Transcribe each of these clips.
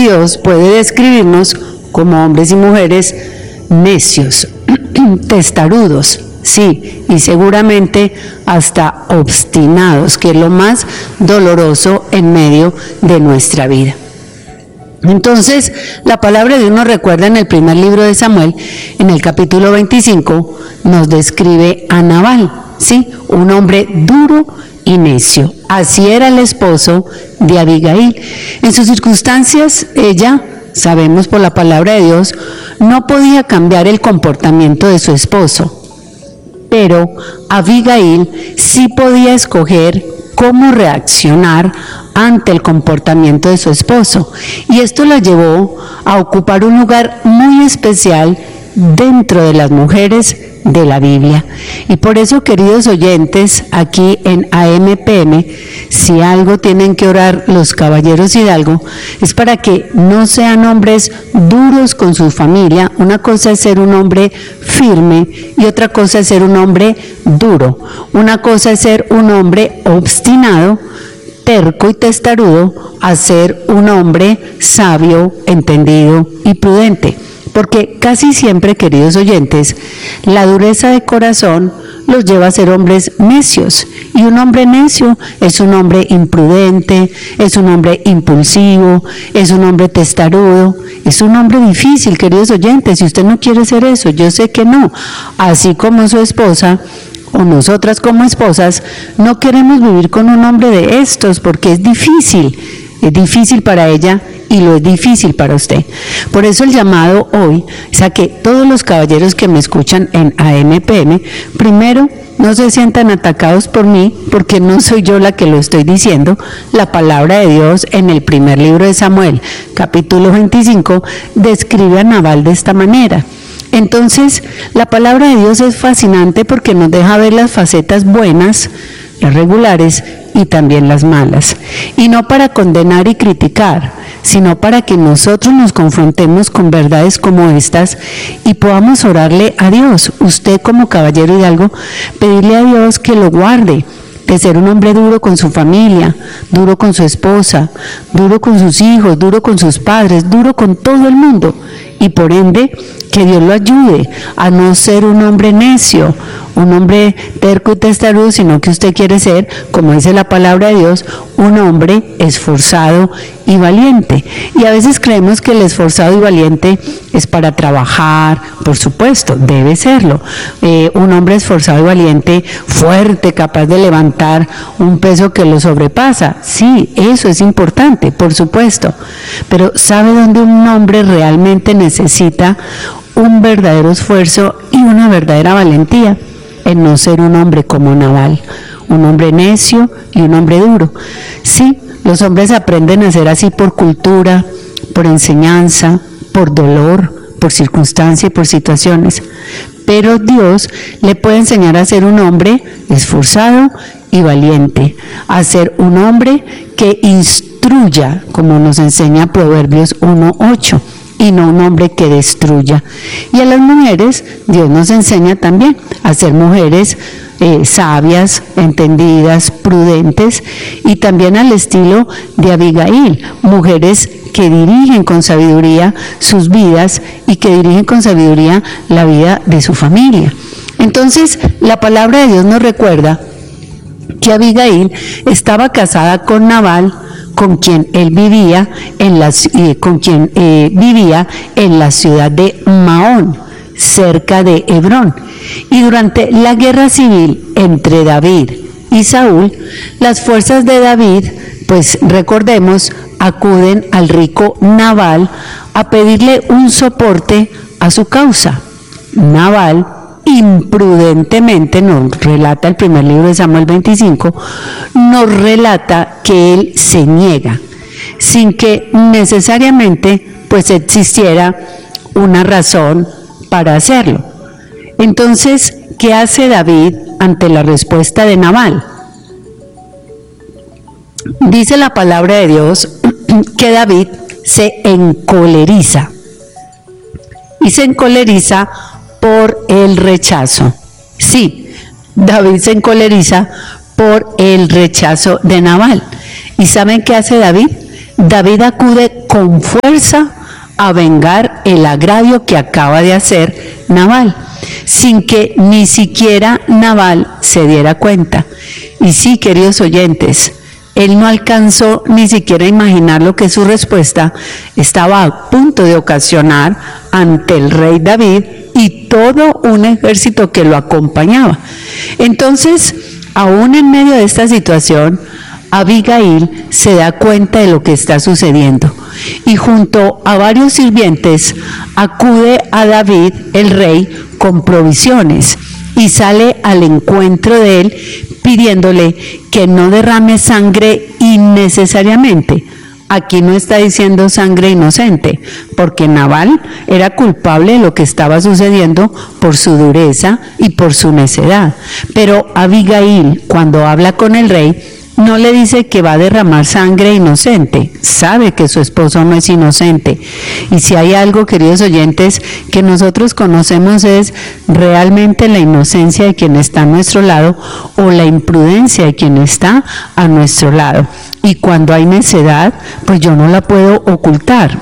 Dios puede describirnos como hombres y mujeres necios, testarudos, sí, y seguramente hasta obstinados, que es lo más doloroso en medio de nuestra vida. Entonces, la palabra de Dios nos recuerda en el primer libro de Samuel, en el capítulo 25, nos describe a Nabal, ¿sí? Un hombre duro y necio. Así era el esposo de Abigail. En sus circunstancias, ella, sabemos por la palabra de Dios, no podía cambiar el comportamiento de su esposo, pero Abigail sí podía escoger cómo reaccionar ante el comportamiento de su esposo, y esto la llevó a ocupar un lugar muy especial dentro de las mujeres de la Biblia. Y por eso, queridos oyentes, aquí en AMPM, si algo tienen que orar los caballeros Hidalgo, es para que no sean hombres duros con su familia. Una cosa es ser un hombre firme y otra cosa es ser un hombre duro. Una cosa es ser un hombre obstinado, terco y testarudo, a ser un hombre sabio, entendido y prudente. Porque casi siempre, queridos oyentes, la dureza de corazón los lleva a ser hombres necios. Y un hombre necio es un hombre imprudente, es un hombre impulsivo, es un hombre testarudo, es un hombre difícil, queridos oyentes. Si usted no quiere ser eso, yo sé que no. Así como su esposa o nosotras como esposas, no queremos vivir con un hombre de estos porque es difícil para ella y lo es difícil para usted. Por eso el llamado hoy es a que todos los caballeros que me escuchan en AMPM, primero, no se sientan atacados por mí, porque no soy yo la que lo estoy diciendo. La palabra de Dios en el primer libro de Samuel, capítulo 25, describe a Nabal de esta manera. Entonces, la palabra de Dios es fascinante porque nos deja ver las facetas buenas, las regulares y también las malas. Y no para condenar y criticar, sino para que nosotros nos confrontemos con verdades como estas y podamos orarle a Dios. Usted como caballero Hidalgo, pedirle a Dios que lo guarde de ser un hombre duro con su familia, duro con su esposa, duro con sus hijos, duro con sus padres, duro con todo el mundo. Y por ende, que Dios lo ayude a no ser un hombre necio, un hombre terco y testarudo, sino que usted quiere ser, como dice la palabra de Dios, un hombre esforzado y valiente. Y a veces creemos que el esforzado y valiente es para trabajar, por supuesto, debe serlo. Un hombre esforzado y valiente, fuerte, capaz de levantar un peso que lo sobrepasa. Sí, eso es importante, por supuesto. Pero ¿sabe dónde un hombre realmente necesita un verdadero esfuerzo y una verdadera valentía? En no ser un hombre como Nabal, un hombre necio y un hombre duro. Sí, los hombres aprenden a ser así por cultura, por enseñanza, por dolor, por circunstancia y por situaciones. Pero Dios le puede enseñar a ser un hombre esforzado y valiente, a ser un hombre que instruya, como nos enseña Proverbios 1:8. Y no un hombre que destruya. Y a las mujeres, Dios nos enseña también a ser mujeres sabias, entendidas, prudentes, y también al estilo de Abigail, mujeres que dirigen con sabiduría sus vidas y que dirigen con sabiduría la vida de su familia. Entonces, la palabra de Dios nos recuerda que Abigail estaba casada con Nabal, con quien vivía en la ciudad de Maón, cerca de Hebrón. Y durante la guerra civil entre David y Saúl, las fuerzas de David, pues recordemos, acuden al rico Nabal a pedirle un soporte a su causa. Nabal, imprudentemente, nos relata el primer libro de Samuel 25, nos relata que él se niega, sin que necesariamente pues existiera una razón para hacerlo. Entonces, ¿qué hace David ante la respuesta de Nabal? Dice la palabra de Dios que David se encoleriza, y se encoleriza por el rechazo. Sí, David se encoleriza por el rechazo de Nabal. ¿Y saben qué hace David? David acude con fuerza a vengar el agravio que acaba de hacer Nabal, sin que ni siquiera Nabal se diera cuenta. Y sí, queridos oyentes, él no alcanzó ni siquiera a imaginar lo que su respuesta estaba a punto de ocasionar ante el rey David y todo un ejército que lo acompañaba. Entonces, aún en medio de esta situación, Abigail se da cuenta de lo que está sucediendo y junto a varios sirvientes acude a David, el rey, con provisiones y sale al encuentro de él pidiéndole que no derrame sangre innecesariamente. Aquí no está diciendo sangre inocente, porque Nabal era culpable de lo que estaba sucediendo por su dureza y por su necedad. Pero Abigail, cuando habla con el rey, no le dice que va a derramar sangre inocente, sabe que su esposo no es inocente. Y si hay algo, queridos oyentes, que nosotros conocemos es realmente la inocencia de quien está a nuestro lado o la imprudencia de quien está a nuestro lado. Y cuando hay necedad, pues yo no la puedo ocultar,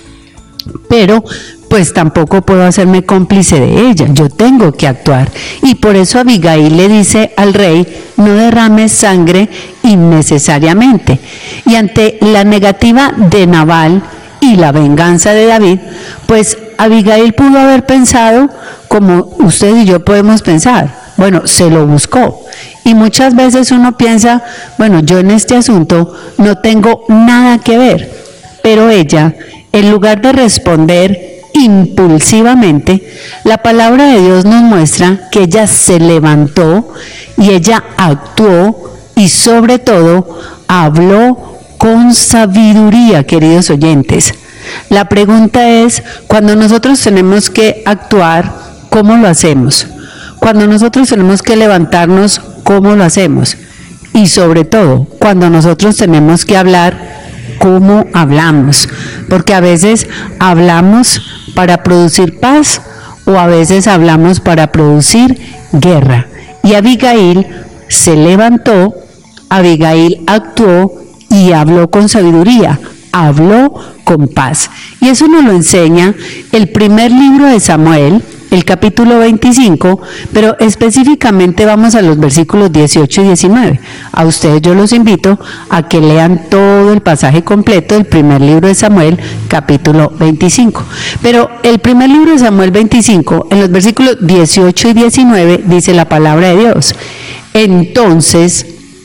pero pues tampoco puedo hacerme cómplice de ella, yo tengo que actuar. Y por eso Abigail le dice al rey, no derrames sangre innecesariamente. Y ante la negativa de Nabal y la venganza de David, pues Abigail pudo haber pensado como usted y yo podemos pensar, bueno, se lo buscó. Y muchas veces uno piensa, bueno, yo en este asunto no tengo nada que ver, pero ella, en lugar de responder impulsivamente, la palabra de Dios nos muestra que ella se levantó y ella actuó y sobre todo habló con sabiduría, queridos oyentes. La pregunta es, cuando nosotros tenemos que actuar, ¿cómo lo hacemos? Cuando nosotros tenemos que levantarnos, ¿cómo lo hacemos? Y sobre todo, cuando nosotros tenemos que hablar, ¿cómo hablamos? Porque a veces hablamos para producir paz o a veces hablamos para producir guerra. Y Abigail se levantó, Abigail actuó y habló con sabiduría, habló con paz. Y eso nos lo enseña el primer libro de Samuel, el capítulo 25, pero específicamente vamos a los versículos 18 y 19. A ustedes yo los invito a que lean todo el pasaje completo del primer libro de Samuel, capítulo 25. Pero el primer libro de Samuel 25, en los versículos 18 y 19, dice la palabra de Dios. Entonces,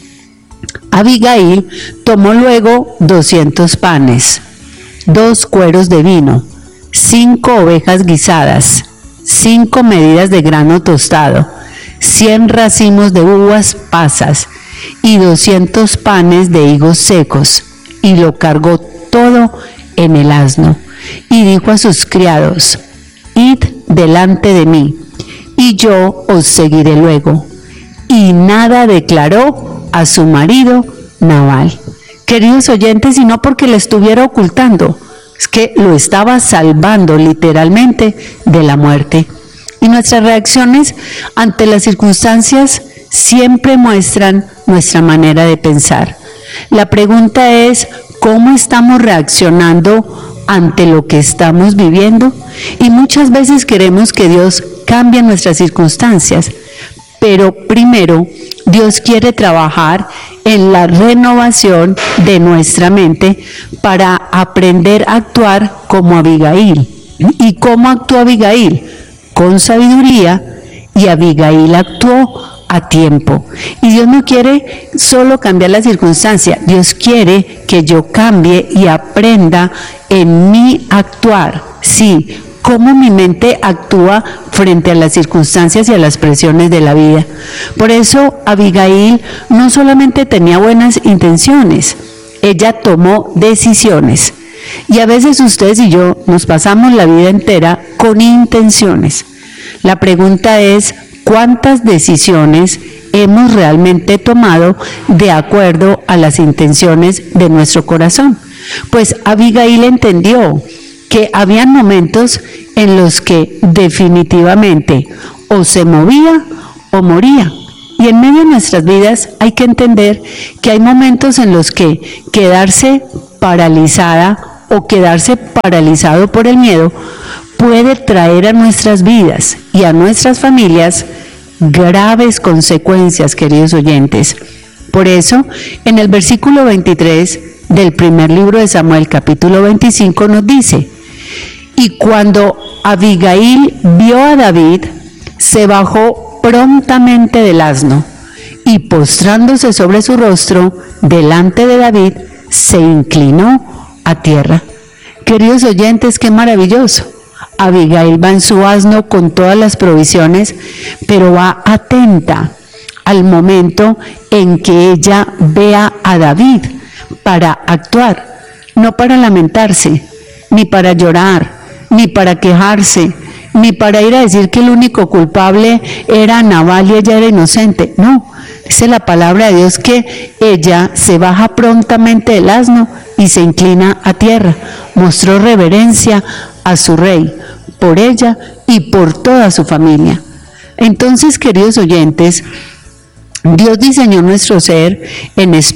Abigail tomó luego 200 panes, 2 cueros de vino, 5 ovejas guisadas, 5 medidas de grano tostado, 100 racimos de uvas pasas y 200 panes de higos secos, y lo cargó todo en el asno. Y dijo a sus criados, id delante de mí, y yo os seguiré luego. Y nada declaró a su marido Nabal. Queridos oyentes, y no porque le estuviera ocultando, es que lo estaba salvando literalmente de la muerte. Y nuestras reacciones ante las circunstancias siempre muestran nuestra manera de pensar. La pregunta es, ¿cómo estamos reaccionando ante lo que estamos viviendo? Y muchas veces queremos que Dios cambie nuestras circunstancias, pero primero Dios quiere trabajar en la renovación de nuestra mente para aprender a actuar como Abigail. ¿Y cómo actuó Abigail? Con sabiduría, y Abigail actuó a tiempo. Y Dios no quiere solo cambiar la circunstancia, Dios quiere que yo cambie y aprenda en mi actuar. Sí, cómo mi mente actúa frente a las circunstancias y a las presiones de la vida. Por eso Abigail no solamente tenía buenas intenciones, ella tomó decisiones. Y a veces ustedes y yo nos pasamos la vida entera con intenciones. La pregunta es, ¿cuántas decisiones hemos realmente tomado de acuerdo a las intenciones de nuestro corazón? Pues Abigail entendió que habían momentos en los que definitivamente o se movía o moría. Y en medio de nuestras vidas hay que entender que hay momentos en los que quedarse paralizada o quedarse paralizado por el miedo puede traer a nuestras vidas y a nuestras familias graves consecuencias, queridos oyentes. Por eso, en el versículo 23 del primer libro de Samuel, capítulo 25, nos dice: y cuando Abigail vio a David, se bajó prontamente del asno y postrándose sobre su rostro delante de David, se inclinó a tierra. Queridos oyentes, qué maravilloso. Abigail va en su asno con todas las provisiones, pero va atenta al momento en que ella vea a David para actuar, no para lamentarse, ni para llorar, ni para quejarse, ni para ir a decir que el único culpable era Nabal y ella era inocente. No, dice la palabra de Dios que ella se baja prontamente del asno y se inclina a tierra. Mostró reverencia a su rey por ella y por toda su familia. Entonces, queridos oyentes, Dios diseñó nuestro ser en espíritu